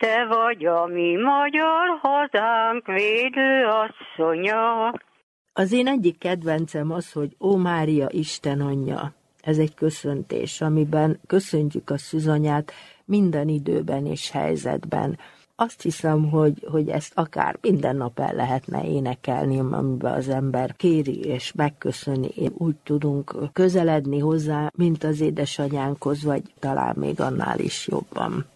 Te vagy a mi magyar hazánk védőasszonya. Az én egyik kedvencem az, hogy Ó Mária Isten anyja. Ez egy köszöntés, amiben köszöntjük a szűzanyát minden időben és helyzetben. Azt hiszem, hogy ezt akár minden nap el lehetne énekelni, amiben az ember kéri és megköszöni. Úgy tudunk közeledni hozzá, mint az édesanyánkhoz, vagy talán még annál is jobban.